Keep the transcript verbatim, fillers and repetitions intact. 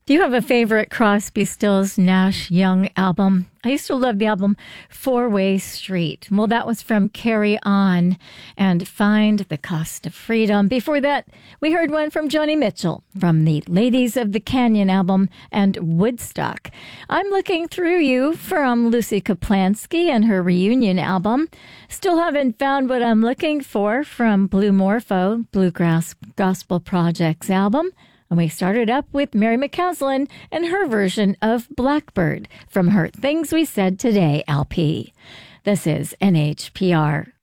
Do you have a favorite Crosby, Stills, Nash Young album? I used to love the album Four-Way Street. Well, that was from Carry On and Find the Cost of Freedom. Before that, we heard one from Joni Mitchell from the Ladies of the Canyon album and Woodstock. I'm Looking Through You from Lucy Kaplansky and her reunion album. Still Haven't Found What I'm Looking For from Blue Morpho, Bluegrass Gospel Project's album. And we started up with Mary McCaslin and her version of Blackbird from her Things We Said Today L P. This is N H P R.